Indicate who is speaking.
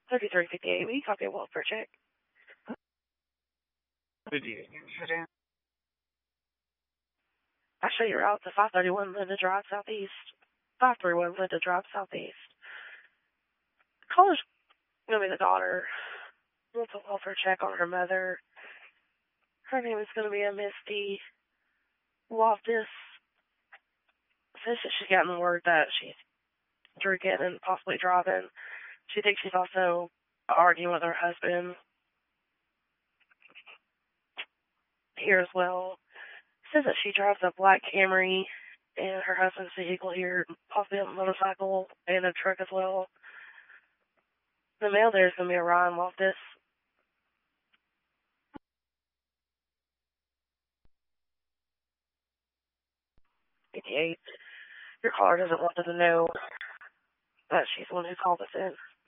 Speaker 1: 3358. Will you copy a welfare check?
Speaker 2: Did you incident?
Speaker 1: Actually, you're out to 531 Linda Drive Southeast. 531 Linda Drive Southeast. Caller's going to be the daughter. Wants a welfare check on her mother. Her name is going to be a Misty Loftus. Says that she's gotten word that she's drinking and possibly driving. She thinks she's also arguing with her husband here as well. Says that she drives a black Camry and her husband's vehicle here, possibly a motorcycle and a truck as well. The male there is going to be a Ryan Loftus. Your caller doesn't want them to know that she's the one who called us in.